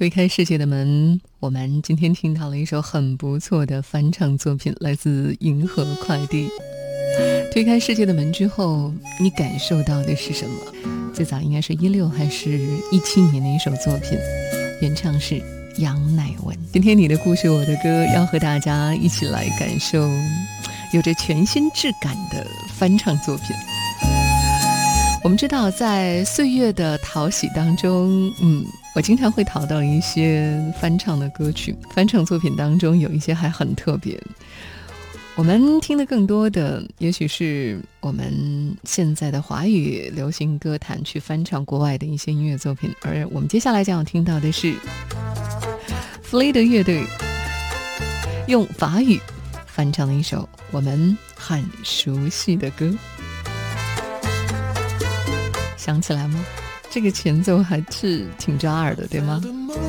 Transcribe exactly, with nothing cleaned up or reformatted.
推开世界的门，我们今天听到了一首很不错的翻唱作品，来自银河快递。推开世界的门之后，你感受到的是什么？最早应该是一六还是一七年的一首作品，原唱是杨乃文。今天你的故事我的歌，要和大家一起来感受有着全新质感的翻唱作品。我们知道在岁月的淘洗当中，嗯，我经常会淘到一些翻唱的歌曲，翻唱作品当中有一些还很特别。我们听的更多的也许是我们现在的华语流行歌坛去翻唱国外的一些音乐作品，而我们接下来将要听到的是弗雷德乐队用法语翻唱的一首我们很熟悉的歌。想起来吗？这个前奏还是挺抓耳的，对吗？